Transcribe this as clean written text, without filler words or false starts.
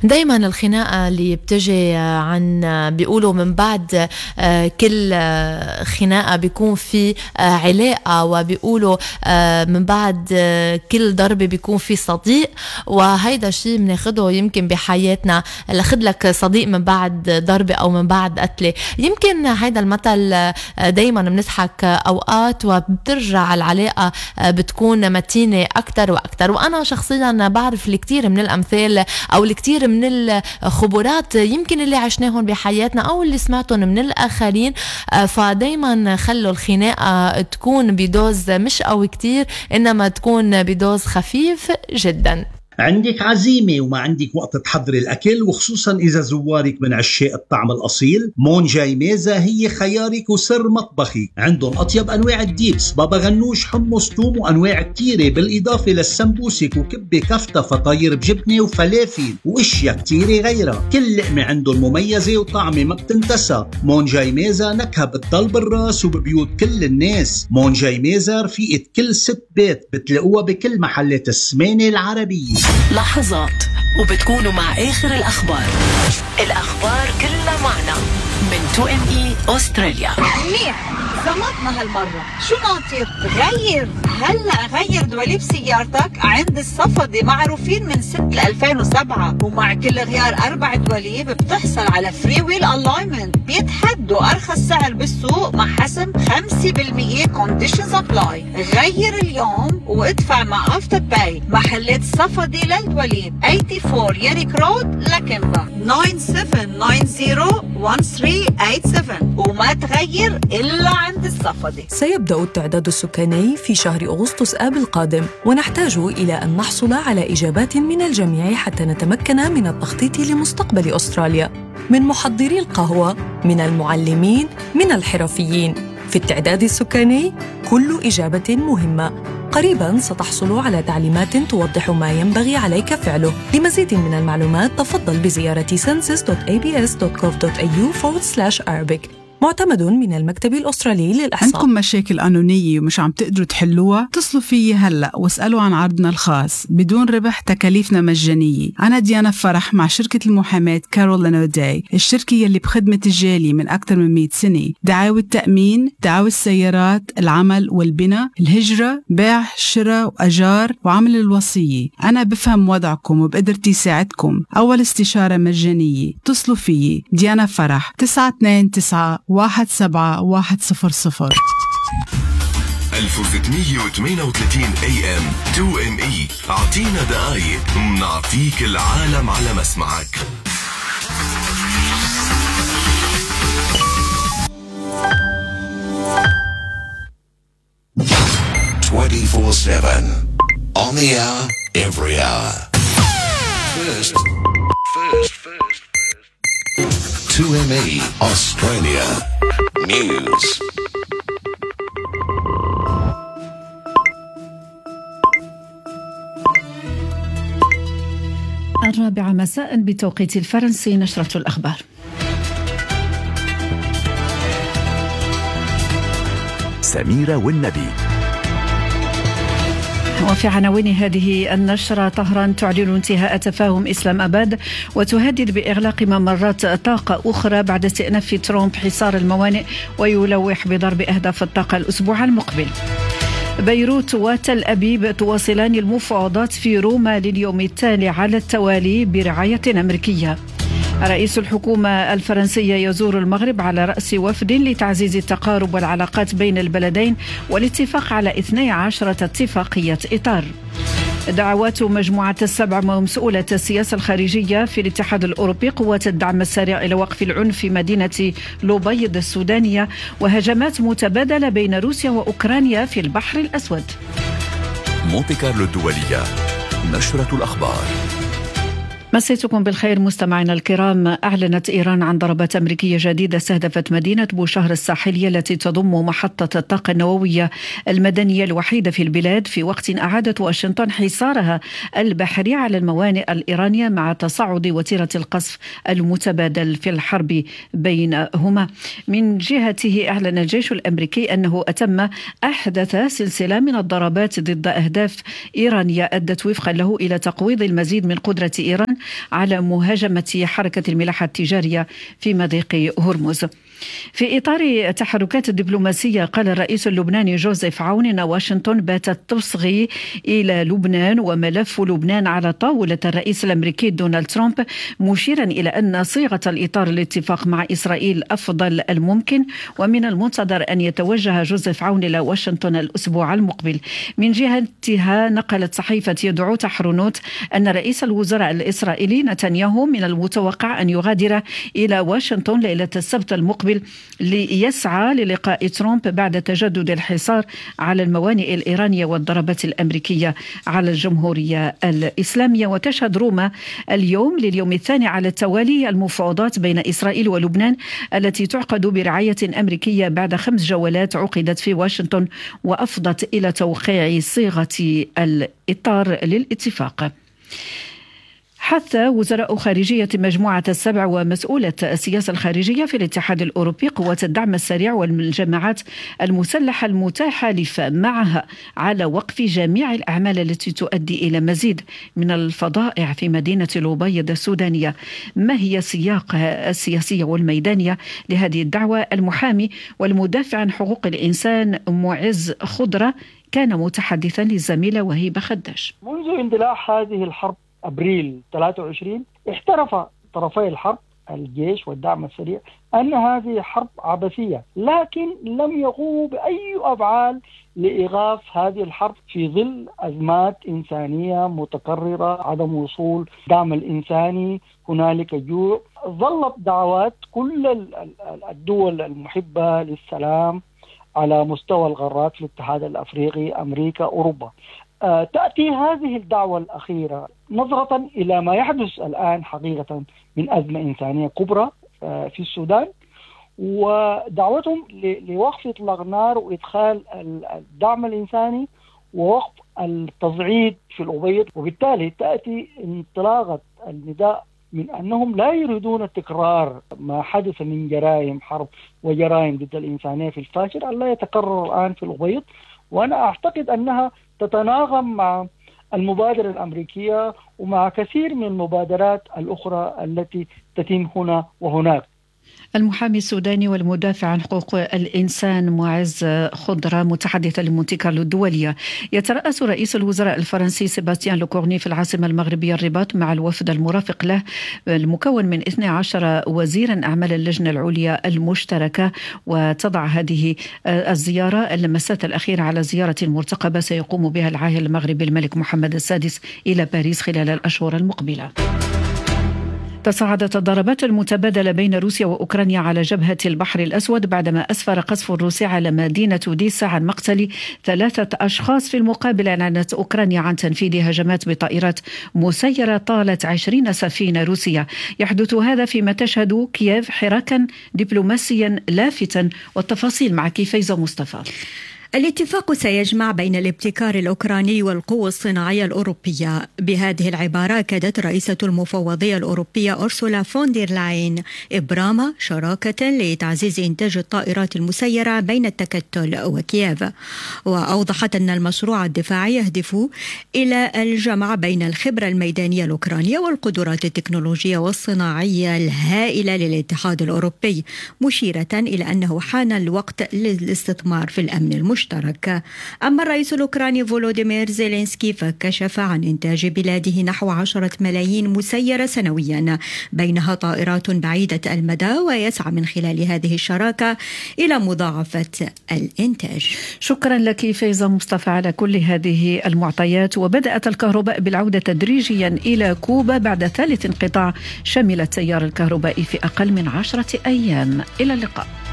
دايما الخناقة اللي بتجي عن بيقولوا من بعد كل خناقة بيكون في علاقة، وبيقولوا من بعد كل ضربة بيكون في صديق. وهيدا الشيء بناخده يمكن بحياتنا، لخد لك صديق من بعد ضربة أو من بعد قتلة. يمكن هيدا المثل دايما بنضحك أوقات وبترجع العلاقة بتكون متينة أكتر وأكتر. وأنا شخصيا بعرف الكثير من الأمثال أو الكثير من الخبرات يمكن اللي عشناهم بحياتنا أو اللي سمعتهم من الآخرين. فدايما خلوا الخناقة تكون بدوز مش قوي كتير، إنما تكون بدوز خفيف جدا. عندك عزيمة وما عندك وقت تحضري الأكل، وخصوصا إذا زوارك من عشاق الطعم الأصيل، مون جاي ميزة هي خيارك وسر مطبخي. عندهم أطيب أنواع الديبس، بابا غنوش، حمص، توم، وأنواع كتيرة، بالإضافة للسمبوسك وكبة كفتة فطاير بجبنة وفلافل وإشياء كتيرة غيرها. كل لقمة عندهم مميزة وطعمة ما بتنتسى. مون جاي ميزة نكهة بتضل بالراس وببيوت كل الناس. مون جاي ميزة رفيقة كل ست بيت، بتلاقوها بكل محلات السمانة العربية. لحظات وبتكونوا مع آخر الأخبار كلها معنا من 2ME أستراليا. منيح زمطنا هالمرة. شو ناطر؟ هلأ غير دواليب سيارتك عند الصفدي، معروفين من 2007، ومع كل غيار 4 دواليب بتحصل على فري ويل الاينمنت. بيتحدوا أرخص سعر بالسوق مع حسم 5% كونديشنز ابلاي. غير اليوم وادفع مع افتر باي. محلات صفدي للدواليب 84 يريك رود لكنبا 97901387 وما تغير إلا عند الصفدي. سيبدأ التعداد السكاني في شهر أغسطس آب القادم، ونحتاج إلى أن نحصل على إجابات من الجميع حتى نتمكن من التخطيط لمستقبل أستراليا، من محضري القهوة، من المعلمين، من الحرفيين. في التعداد السكاني كل إجابة مهمة. قريباً ستحصل على تعليمات توضح ما ينبغي عليك فعله. لمزيد من المعلومات تفضل بزيارة census.abs.gov.au/Arabic. معتمد من المكتب الأسترالي للإحصاء. عندكم مشاكل قانونية ومش عم تقدروا تحلوها؟ اتصلوا فيي هلأ واسألوا عن عرضنا الخاص بدون ربح، تكاليفنا مجانية. أنا ديانا فرح مع شركة المحاماة كارولين أوداي، الشركة يلي بخدمة الجالية من أكثر من 100 سنة. دعاوى التأمين، دعاوى السيارات، العمل والبناء، الهجرة، بيع، شراء وأجار، وعمل الوصية. أنا بفهم وضعكم وبقدرتي ساعدكم. أول استشارة مجانية. اتصلوا فيي ديانا فرح 929-17100. 1638 AM 2ME. أعطينا دقايق نعطيك العالم على مسمعك. 24/7 on the hour, every hour. First 2ME Australia News. الرابعة مساء بتوقيت الفرنسي. نشرة الأخبار. سميرة والنبي. وفي عناوين هذه النشرة: طهران تعلن انتهاء تفاهم إسلام أباد وتهدد بإغلاق ممرات طاقة أخرى بعد استئناف ترامب حصار الموانئ ويلوح بضرب أهداف الطاقة الأسبوع المقبل. بيروت وتل أبيب تواصلان المفاوضات في روما لليوم التالي على التوالي برعاية أمريكية. رئيس الحكومة الفرنسية يزور المغرب على رأس وفد لتعزيز التقارب والعلاقات بين البلدين والاتفاق على 12 اتفاقية إطار. دعوات مجموعة ال7 ومسؤولة السياسة الخارجية في الاتحاد الأوروبي قوات الدعم السريع إلى وقف العنف في مدينة لوبيض السودانية، وهجمات متبادلة بين روسيا وأوكرانيا في البحر الأسود. مونتي كارلو الدولية. نشرة الأخبار. مسيتكم بالخير مستمعينا الكرام. أعلنت إيران عن ضربات أمريكية جديدة استهدفت مدينة بوشهر الساحلية التي تضم محطة الطاقة النووية المدنية الوحيدة في البلاد، في وقت أعادت واشنطن حصارها البحري على الموانئ الإيرانية مع تصاعد وتيرة القصف المتبادل في الحرب بينهما. من جهته أعلن الجيش الأمريكي أنه أتم أحدث سلسلة من الضربات ضد أهداف إيرانية أدت وفقا له إلى تقويض المزيد من قدرة إيران على مهاجمة حركة الملاحة التجارية في مضيق هرمز. في إطار تحركات الدبلوماسية، قال الرئيس اللبناني جوزيف عون إن واشنطن باتت تصغي إلى لبنان وملف لبنان على طاولة الرئيس الأمريكي دونالد ترامب، مشيرا إلى أن صيغة الإطار الاتفاق مع إسرائيل أفضل الممكن، ومن المنتظر أن يتوجه جوزيف عون إلى واشنطن الأسبوع المقبل. من جهتها نقلت صحيفة يدعوت حرونوت أن رئيس الوزراء الإسرائيلي نتنياهو من المتوقع أن يغادر إلى واشنطن ليلة السبت المقبل ليسعى للقاء ترامب بعد تجدد الحصار على الموانئ الإيرانية والضربات الأمريكية على الجمهورية الإسلامية. وتشهد روما اليوم لليوم الثاني على التوالي المفاوضات بين إسرائيل ولبنان التي تعقد برعاية أمريكية بعد 5 جولات عقدت في واشنطن وأفضت إلى توقيع صيغة الإطار للاتفاق. حث وزراء خارجية مجموعة ال7 ومسؤولة السياسة الخارجية في الاتحاد الأوروبي قوة الدعم السريع والجماعات المسلحة المتحالفة معها على وقف جميع الأعمال التي تؤدي إلى مزيد من الفظائع في مدينة الأبيض السودانية. ما هي السياق السياسية والميدانية لهذه الدعوة؟ المحامي والمدافع عن حقوق الإنسان معز خضرة كان متحدثا للزميلة وهيبة خداش. منذ اندلاع هذه الحرب أبريل 23 احترف طرفي الحرب الجيش والدعم السريع أن هذه حرب عبثية، لكن لم يقوموا بأي أفعال لإيقاف هذه الحرب في ظل أزمات إنسانية متكررة، عدم وصول دعم الإنساني، هنالك جوع. ظلت دعوات كل الدول المحبة للسلام على مستوى القارات في الاتحاد الأفريقي، أمريكا، أوروبا. تأتي هذه الدعوة الأخيرة نظرة إلى ما يحدث الآن حقيقة من أزمة إنسانية كبرى في السودان، ودعوتهم لوقف إطلاق النار وإدخال الدعم الإنساني ووقف التصعيد في الأبيض. وبالتالي تأتي انطلاقة النداء من أنهم لا يريدون تكرار ما حدث من جرائم حرب وجرائم ضد الإنسانية في الفاشر أن لا يتكرر الآن في الأبيض. وأنا أعتقد أنها تتناغم مع المبادرة الأمريكية ومع كثير من المبادرات الأخرى التي تتم هنا وهناك. المحامي السوداني والمدافع عن حقوق الإنسان معز خضرة متحدثا لمونتي كارلو الدولية. يترأس رئيس الوزراء الفرنسي سيباستيان لوكورني في العاصمة المغربية الرباط مع الوفد المرافق له المكون من 12 وزيرا أعمال اللجنة العليا المشتركة. وتضع هذه الزيارة اللمسات الأخيرة على زيارة مرتقبة سيقوم بها العاهل المغربي الملك محمد السادس إلى باريس خلال الأشهر المقبلة. تصاعدت الضربات المتبادلة بين روسيا وأوكرانيا على جبهة البحر الأسود بعدما أسفر قصف روسي على مدينة أوديسا عن مقتل 3 أشخاص. في المقابل أعلنت أوكرانيا عن تنفيذ هجمات بطائرات مسيرة طالت 20 سفينة روسية. يحدث هذا فيما تشهد كييف حراكا دبلوماسيا لافتا. والتفاصيل مع فايزة مصطفى. الاتفاق سيجمع بين الابتكار الأوكراني والقوى الصناعية الأوروبية. بهذه العبارة أكدت رئيسة المفوضية الأوروبية أورسولا فوندير لاين إبرام شراكة لتعزيز إنتاج الطائرات المسيرة بين التكتل وكييف، وأوضحت أن المشروع الدفاعي يهدف إلى الجمع بين الخبرة الميدانية الأوكرانية والقدرات التكنولوجية والصناعية الهائلة للاتحاد الأوروبي، مشيرة إلى أنه حان الوقت للاستثمار في الأمن المشترك. أما الرئيس الأوكراني فولوديمير زيلينسكي فكشف عن إنتاج بلاده نحو 10 ملايين مسيرة سنويا، بينها طائرات بعيدة المدى، ويسعى من خلال هذه الشراكة إلى مضاعفة الإنتاج. شكرا لك فايزة مصطفى على كل هذه المعطيات. وبدأت الكهرباء بالعودة تدريجيا إلى كوبا بعد ثالث انقطاع شمل التيار الكهربائي في أقل من 10 أيام. إلى اللقاء.